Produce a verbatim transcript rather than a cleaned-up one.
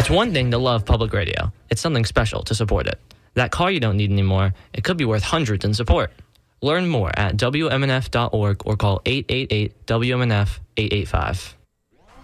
It's one thing to love public radio. It's something special to support it. That car you don't need anymore, it could be worth hundreds in support. Learn more at W M N F dot org or call eight eight eight W M N F eight eight five.